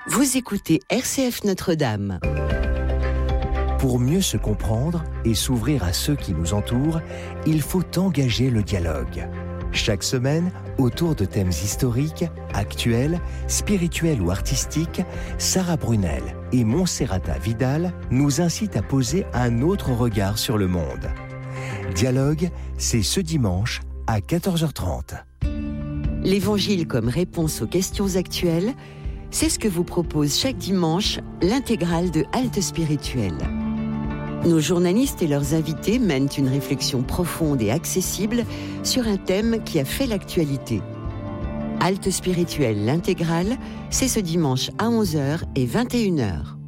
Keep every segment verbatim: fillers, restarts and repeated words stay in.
Vous écoutez R C F Notre-Dame. Pour mieux se comprendre et s'ouvrir à ceux qui nous entourent, il faut engager le dialogue. Chaque semaine, autour de thèmes historiques, actuels, spirituels ou artistiques, Sarah Brunel et Monserrata Vidal nous incitent à poser un autre regard sur le monde. Dialogue, c'est ce dimanche à quatorze heures trente. L'Évangile comme réponse aux questions actuelles, c'est ce que vous propose chaque dimanche l'intégrale de Halte Spirituelle. Nos journalistes et leurs invités mènent une réflexion profonde et accessible sur un thème qui a fait l'actualité. Halte Spirituelle, l'intégrale, c'est ce dimanche à onze heures et vingt et une heures.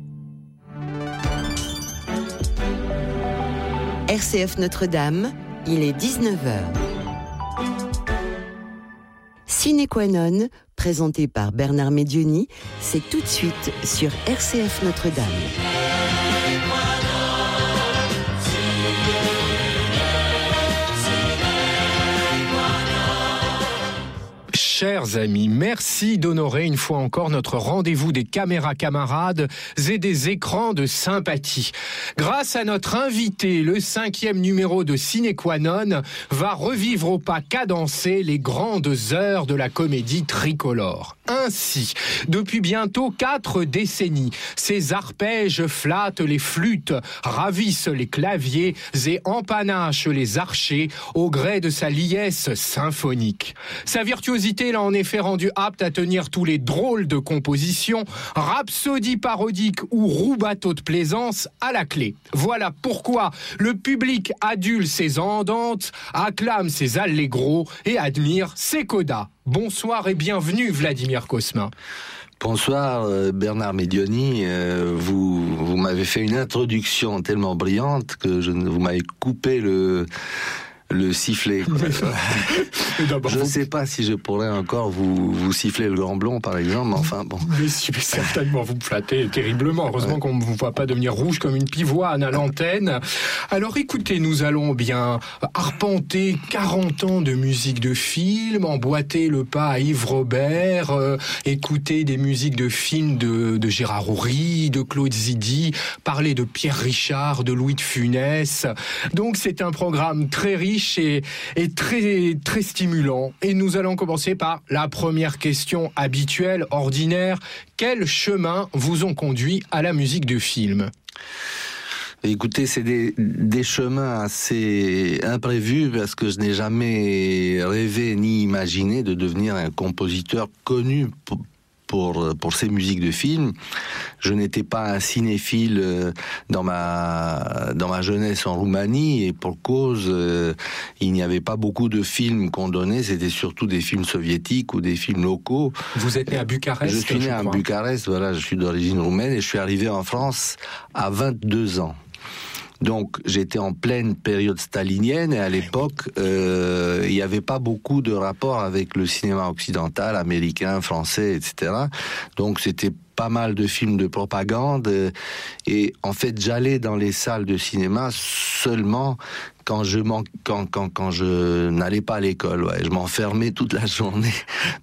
R C F Notre-Dame, il est dix-neuf heures. Sine qua non, présenté par Bernard Medioni, c'est tout de suite sur R C F Notre-Dame. Chers amis, merci d'honorer une fois encore notre rendez-vous des caméras camarades et des écrans de sympathie. Grâce à notre invité, le cinquième numéro de Sine qua non va revivre au pas cadencé les grandes heures de la comédie tricolore. Ainsi, depuis bientôt quatre décennies, ces arpèges flattent les flûtes, ravissent les claviers et empanachent les archers au gré de sa liesse symphonique. Sa virtuosité l'a en effet rendu apte à tenir tous les drôles de compositions, rhapsodies parodiques ou roues-bateaux de plaisance à la clé. Voilà pourquoi le public adule ses andantes, acclame ses allegros et admire ses codas. Bonsoir et bienvenue Vladimir Cosma. Bonsoir euh, Bernard Medioni, euh, vous, vous m'avez fait une introduction tellement brillante que je, vous m'avez coupé le... le sifflet. Je ne sais pas si je pourrais encore vous, vous siffler le grand blond, par exemple, mais enfin bon. Mais si, mais certainement, vous me flattez terriblement. Heureusement ouais. qu'on ne vous voit pas devenir rouge comme une pivoine à l'antenne. Alors écoutez, nous allons bien arpenter quarante ans de musique de film, emboîter le pas à Yves Robert, euh, écouter des musiques de films de, de Gérard Houry, de Claude Zidi, parler de Pierre Richard, de Louis de Funès. Donc c'est un programme très riche et, et très, très stimulant. Et nous allons commencer par la première question habituelle, ordinaire. Quels chemins vous ont conduit à la musique de film ? Écoutez, c'est des, des chemins assez imprévus parce que je n'ai jamais rêvé ni imaginé de devenir un compositeur connu pour Pour, pour ces musiques de films. Je n'étais pas un cinéphile dans ma, dans ma jeunesse en Roumanie, et pour cause, euh, il n'y avait pas beaucoup de films qu'on donnait, c'était surtout des films soviétiques ou des films locaux. Vous êtes né à Bucarest ? Je suis né à Bucarest, voilà, je suis d'origine roumaine, et je suis arrivé en France à vingt-deux ans. Donc j'étais en pleine période stalinienne, et à l'époque euh, il n'y avait pas beaucoup de rapport avec le cinéma occidental, américain, français, et cetera. Donc c'était pas mal de films de propagande, et en fait j'allais dans les salles de cinéma seulement quand je, quand, quand, quand je n'allais pas à l'école. Ouais. Je m'enfermais toute la journée